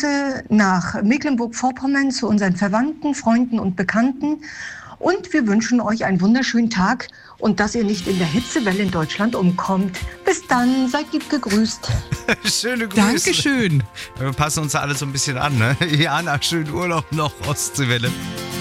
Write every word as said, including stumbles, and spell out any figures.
Grüße nach Mecklenburg-Vorpommern zu unseren Verwandten, Freunden und Bekannten. Und wir wünschen euch einen wunderschönen Tag und dass ihr nicht in der Hitzewelle in Deutschland umkommt. Bis dann, seid lieb gegrüßt. Schöne Grüße. Dankeschön. Wir passen uns da alle so ein bisschen an, ne? Jana, schönen Urlaub noch, Ostseewelle.